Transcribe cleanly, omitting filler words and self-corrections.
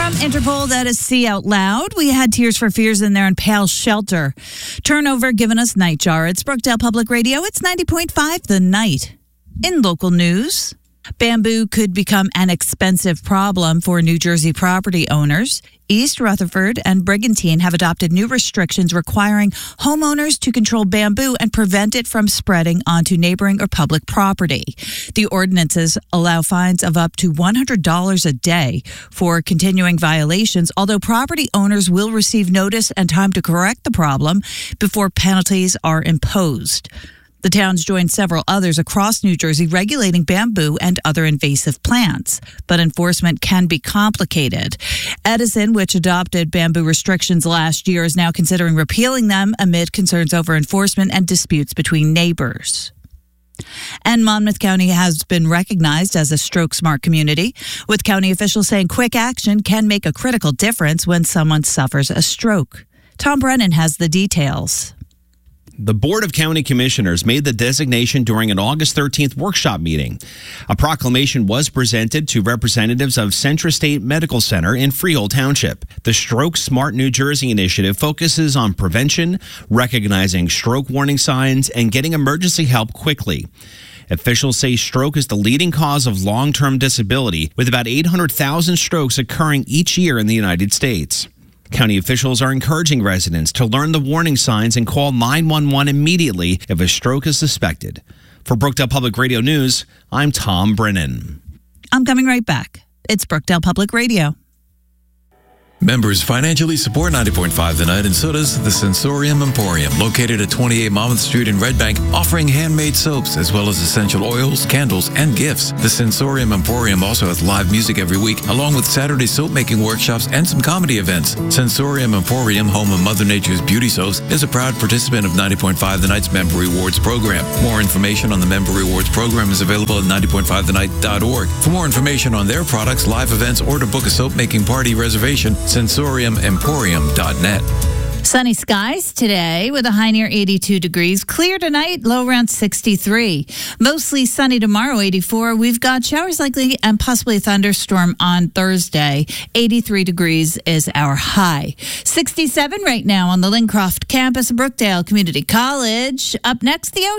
From Interpol, that is See Out Loud. We had Tears for Fears in there and Pale Shelter. Turnover giving us Nightjar. It's Brookdale Public Radio. It's 90.5 The Night. In local news, bamboo could become an expensive problem for New Jersey property owners. East Rutherford and Brigantine have adopted new restrictions requiring homeowners to control bamboo and prevent it from spreading onto neighboring or public property. The ordinances allow fines of up to $100 a day for continuing violations, although property owners will receive notice and time to correct the problem before penalties are imposed. The towns joined several others across New Jersey regulating bamboo and other invasive plants, but enforcement can be complicated. Edison, which adopted bamboo restrictions last year, is now considering repealing them amid concerns over enforcement and disputes between neighbors. And Monmouth County has been recognized as a stroke smart community, with county officials saying quick action can make a critical difference when someone suffers a stroke. Tom Brennan has the details. The Board of County Commissioners made the designation during an August 13th workshop meeting. A proclamation was presented to representatives of Centra State Medical Center in Freehold Township. The Stroke Smart New Jersey initiative focuses on prevention, recognizing stroke warning signs, and getting emergency help quickly. Officials say stroke is the leading cause of long-term disability, with about 800,000 strokes occurring each year in the United States. County officials are encouraging residents to learn the warning signs and call 911 immediately if a stroke is suspected. For Brookdale Public Radio News, I'm Tom Brennan. I'm coming right back. It's Brookdale Public Radio. Members financially support 90.5 The Night, and so does the Sensorium Emporium, located at 28 Monmouth Street in Red Bank, offering handmade soaps as well as essential oils, candles, and gifts. The Sensorium Emporium also has live music every week, along with Saturday soap-making workshops and some comedy events. Sensorium Emporium, home of Mother Nature's beauty soaps, is a proud participant of 90.5 The Night's Member Rewards program. More information on the Member Rewards program is available at 90.5thenight.org. For more information on their products, live events, or to book a soap-making party reservation, sensoriumemporium.net. Sunny skies today with a high near 82 degrees. Clear tonight, low around 63. Mostly sunny tomorrow, 84. We've got showers likely and possibly a thunderstorm on Thursday. 83 degrees is our high. 67 right now on the Lincroft campus of Brookdale Community College. Up next, the